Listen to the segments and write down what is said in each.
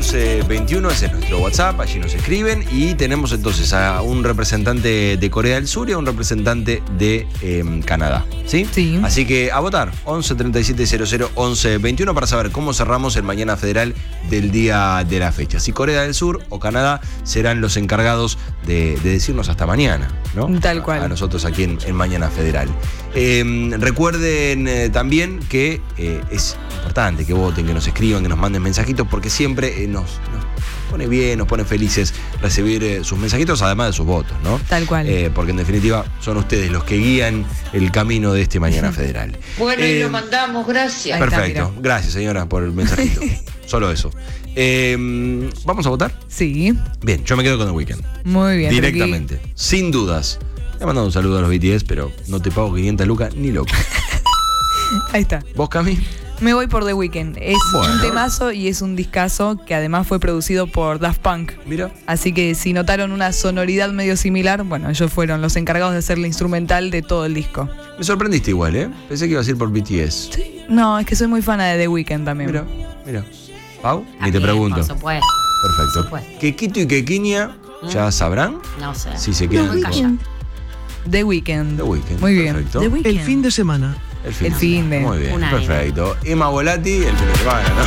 1121, ese es nuestro WhatsApp, allí nos escriben y tenemos entonces a un representante de Corea del Sur y a un representante de Canadá, ¿sí? Sí. Así que a votar, 11 37 00 11 21 para saber cómo cerramos el Mañana Federal del día de la fecha. Si Corea del Sur o Canadá serán los encargados de decirnos hasta mañana, ¿no? Tal cual. A nosotros aquí en Mañana Federal. Recuerden también que es importante que voten, que nos escriban, que nos manden mensajitos, porque siempre nos pone bien, nos pone felices recibir sus mensajitos, además de sus votos, ¿no? Tal cual. Porque en definitiva son ustedes los que guían el camino de este Mañana Federal. Bueno, y lo mandamos, gracias. Perfecto, mira. gracias señora por el mensajito. Solo eso. ¿Vamos a votar? Sí. Bien, yo me quedo con The Weeknd. Muy bien. Directamente, sin dudas. Le he mandado un saludo a los BTS, pero no te pago 500 lucas ni loco. Ahí está. ¿Vos, Cami? Me voy por The Weeknd. Es Bueno. un temazo y es un discazo que además fue producido por Daft Punk. Mira. Así que si notaron una sonoridad medio similar, bueno, ellos fueron los encargados de hacer la instrumental de todo el disco. Me sorprendiste igual, ¿eh? Pensé que ibas a ir por BTS. No, es que soy muy fana de The Weeknd también. Mira. ¿Pau? Ni te También, pregunto. Por supuesto. Perfecto. supuesto. Quequito y Quequiña ya sabrán No sé. si se quedan No, con calla. The Weeknd. The Weeknd. Muy bien. Perfecto. The Weeknd. El fin de semana. El fin. El fin de. Muy bien, Un año. perfecto. Emma Volati, el fin de semana, ¿no?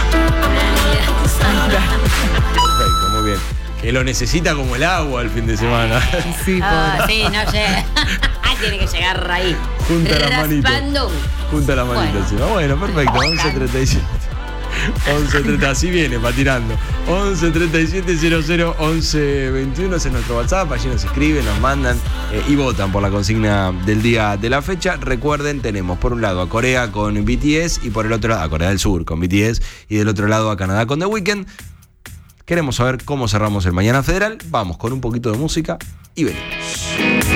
Perfecto, muy bien. Que lo necesita como el agua el fin de semana. Sí, Ah, pobre. sí, no llega. Tiene que llegar ahí. Junta las manitos. Raspando. Junta la manita Bueno. encima. Bueno, perfecto. 11.37. 11.30, así viene, va tirando. 11.37 00 11 21 ese es nuestro WhatsApp. Allí nos escriben, nos mandan y votan por la consigna del día de la fecha. Recuerden, tenemos por un lado a Corea con BTS y por el otro lado a Corea del Sur con BTS y del otro lado a Canadá con The Weeknd. Queremos saber cómo cerramos el Mañana Federal. Vamos con un poquito de música y venimos.